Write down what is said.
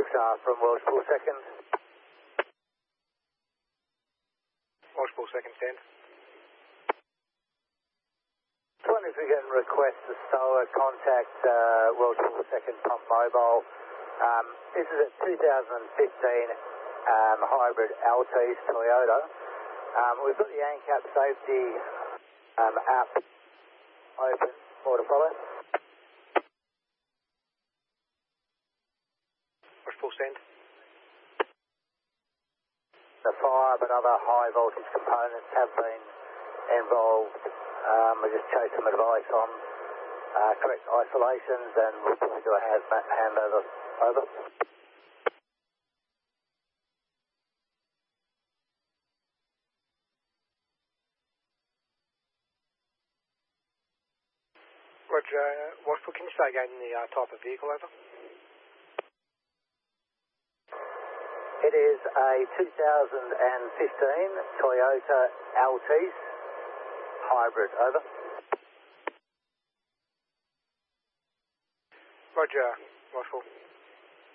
Star from Welshpool second. Welshpool second, stand. Just wondering if we can request the SOA contact Welshpool second pump mobile. This is a 2015 hybrid Altis Toyota. We've got the ANCAP safety app open. More to follow. Welshpool stand. The fire but other high voltage components have been involved. We just chase some advice on correct isolations and we'll probably do a handover. Over. Roger, Welshpool, can you say again the type of vehicle, over? It is a 2015 Toyota Altis hybrid, over. Roger, Welshpool.